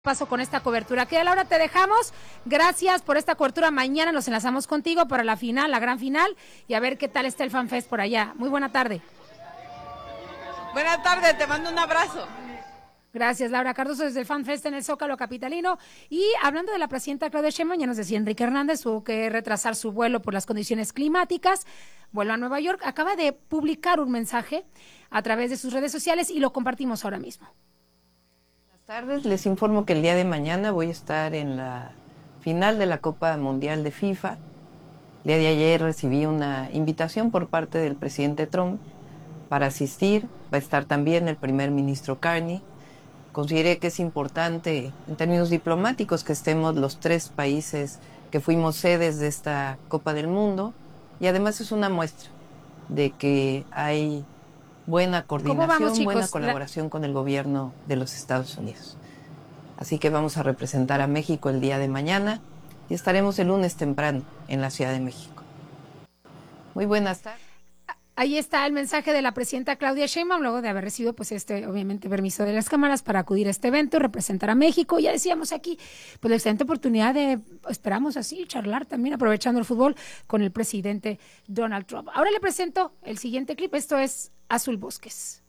Paso con esta cobertura. Aquí a Laura te dejamos. Gracias por esta cobertura. Mañana nos enlazamos contigo para la final, la gran final, y a ver qué tal está el FanFest por allá. Muy buena tarde. Buenas tardes, te mando un abrazo. Gracias, Laura Cardoso, desde el FanFest en el Zócalo capitalino. Y hablando de la presidenta Claudia Sheinbaum, ya nos decía Enrique Hernández, tuvo que retrasar su vuelo por las condiciones climáticas. Vuelo a Nueva York. Acaba de publicar un mensaje a través de sus redes sociales y lo compartimos ahora mismo. Buenas tardes, les informo que el día de mañana voy a estar en la final de la Copa Mundial de FIFA. El día de ayer recibí una invitación por parte del presidente Trump para asistir. Va a estar también el primer ministro Carney. Consideré que es importante en términos diplomáticos que estemos los tres países que fuimos sedes de esta Copa del Mundo, y además es una muestra de que hay buena coordinación, buena colaboración con el gobierno de los Estados Unidos. Así que vamos a representar a México el día de mañana y estaremos el lunes temprano en la Ciudad de México. Muy buenas tardes. Ahí está el mensaje de la presidenta Claudia Sheinbaum, luego de haber recibido, pues, obviamente, permiso de las cámaras para acudir a este evento, representar a México. Ya decíamos aquí, pues, la excelente oportunidad de, esperamos así, charlar también, aprovechando el fútbol, con el presidente Donald Trump. Ahora le presento el siguiente clip. Esto es Azul Bosques.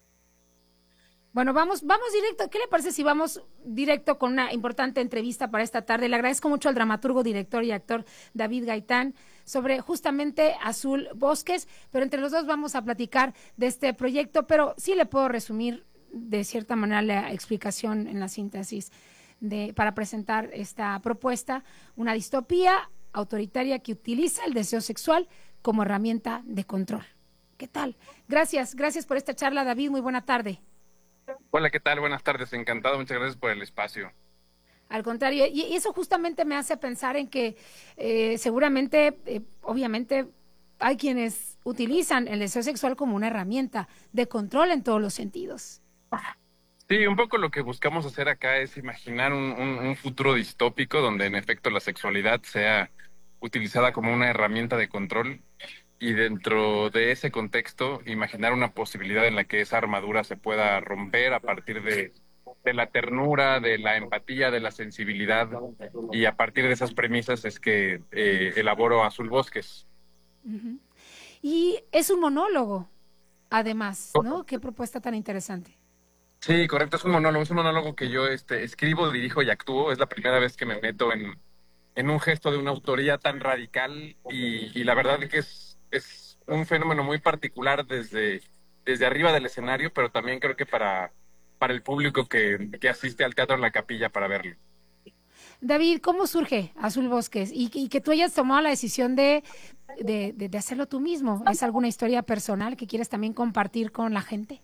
Bueno, vamos directo. ¿Qué le parece si vamos directo con una importante entrevista para esta tarde? Le agradezco mucho al dramaturgo, director y actor David Gaitán sobre justamente Azul Bosques, pero entre los dos vamos a platicar de este proyecto, pero sí le puedo resumir de cierta manera la explicación en la síntesis para presentar esta propuesta, una distopía autoritaria que utiliza el deseo sexual como herramienta de control. ¿Qué tal? Gracias por esta charla, David, muy buena tarde. Hola, ¿qué tal? Buenas tardes, encantado, muchas gracias por el espacio. Al contrario, y eso justamente me hace pensar en que seguramente, obviamente, hay quienes utilizan el deseo sexual como una herramienta de control en todos los sentidos. Sí, un poco lo que buscamos hacer acá es imaginar un futuro distópico donde en efecto la sexualidad sea utilizada como una herramienta de control, y dentro de ese contexto imaginar una posibilidad en la que esa armadura se pueda romper a partir de la ternura, de la empatía, de la sensibilidad, y a partir de esas premisas es que elaboro Azul Bosques. Uh-huh. Y es un monólogo, además, ¿no? Qué propuesta tan interesante. Sí, correcto, es un monólogo que yo escribo, dirijo y actúo. Es la primera vez que me meto en un gesto de una autoría tan radical, y la verdad es que es un fenómeno muy particular desde arriba del escenario, pero también creo que para el público que asiste al Teatro en la Capilla para verlo. David, ¿cómo surge Azul Bosques? Y que tú hayas tomado la decisión de hacerlo tú mismo. ¿Es alguna historia personal que quieres también compartir con la gente?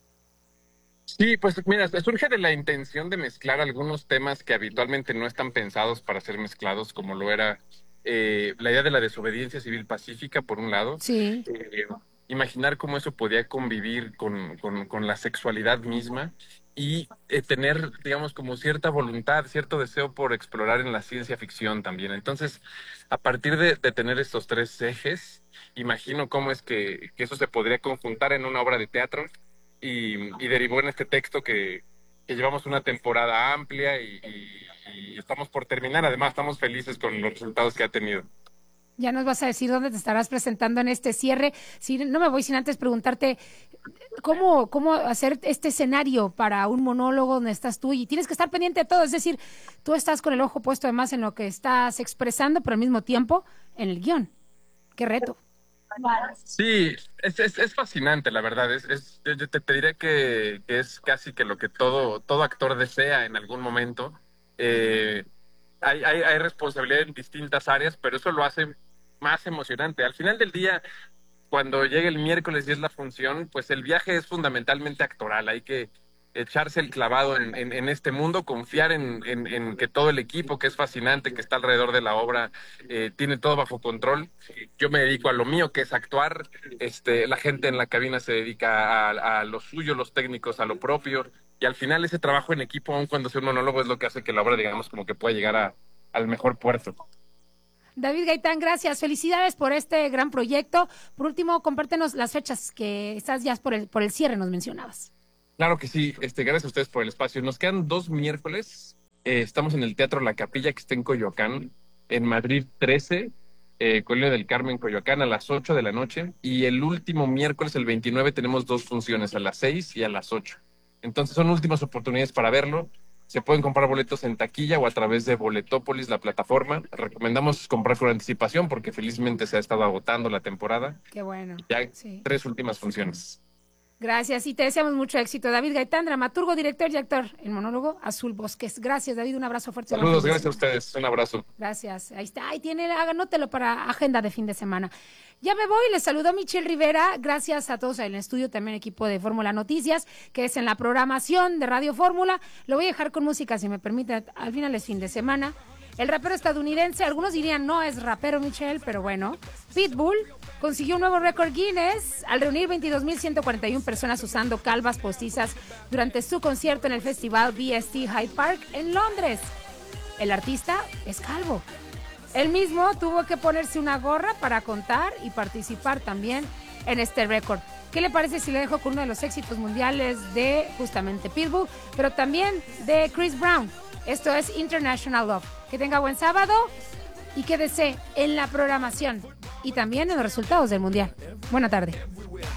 Sí, pues mira, surge de la intención de mezclar algunos temas que habitualmente no están pensados para ser mezclados, como lo era la idea de la desobediencia civil pacífica, por un lado. Sí. Imaginar cómo eso podía convivir con la sexualidad misma, y tener, digamos, como cierta voluntad, cierto deseo por explorar en la ciencia ficción también. Entonces, a partir de tener estos tres ejes, imagino cómo es que eso se podría conjuntar en una obra de teatro, y derivó en este texto que llevamos una temporada amplia y estamos por terminar. Además, estamos felices con los resultados que ha tenido. Ya nos vas a decir dónde te estarás presentando en este cierre. Sí, no me voy sin antes preguntarte cómo hacer este escenario para un monólogo donde estás tú, y tienes que estar pendiente de todo. Es decir, tú estás con el ojo puesto además en lo que estás expresando, pero al mismo tiempo en el guión. ¡Qué reto! Sí, es fascinante, la verdad. Yo te diré que es casi que lo que todo actor desea en algún momento. Hay responsabilidad en distintas áreas, pero eso lo hace más emocionante. Al final del día, cuando llegue el miércoles y es la función, pues el viaje es fundamentalmente actoral. Hay que echarse el clavado en este mundo, confiar en que todo el equipo, que es fascinante, que está alrededor de la obra, tiene todo bajo control. Yo me dedico a lo mío, que es actuar. La gente en la cabina se dedica a lo suyo, los técnicos a lo propio, y al final ese trabajo en equipo, aun cuando sea un monólogo, es lo que hace que la obra, digamos, como que pueda llegar al mejor puerto. David Gaitán, gracias. Felicidades por este gran proyecto. Por último, compártenos las fechas que estás ya por el cierre, nos mencionabas. Claro que sí, gracias a ustedes por el espacio. Nos quedan 2 miércoles estamos en el Teatro La Capilla, que está en Coyoacán, en Madrid 13, Colina del Carmen, Coyoacán, a las 8 de la noche. Y el último miércoles, el 29, tenemos 2 funciones, a las 6 y a las 8. Entonces son últimas oportunidades para verlo. Se pueden comprar boletos en taquilla o a través de Boletópolis, la plataforma. Recomendamos comprar con anticipación porque felizmente se ha estado agotando la temporada. Qué bueno. Ya Sí. 3 últimas funciones. Gracias y te deseamos mucho éxito. David Gaitán, dramaturgo, director y actor, el monólogo Azul Bosques. Gracias, David, un abrazo fuerte. Saludos, gracias a ustedes, un abrazo. Gracias, ahí está, ahí tiene, anótelo para agenda de fin de semana. Ya me voy, les saludo Michelle Rivera, gracias a todos en el estudio, también equipo de Fórmula Noticias, que es en la programación de Radio Fórmula. Lo voy a dejar con música, si me permite, al final es fin de semana. El rapero estadounidense, algunos dirían no es rapero, Michelle, pero bueno, Pitbull consiguió un nuevo récord Guinness al reunir 22.141 personas usando calvas postizas durante su concierto en el festival BST Hyde Park en Londres. El artista es calvo. Él mismo tuvo que ponerse una gorra para contar y participar también en este récord. ¿Qué le parece si le dejo con uno de los éxitos mundiales de justamente Pitbull, pero también de Chris Brown? Esto es International Love. Que tenga buen sábado y quédese en la programación y también en los resultados del Mundial. Buena tarde.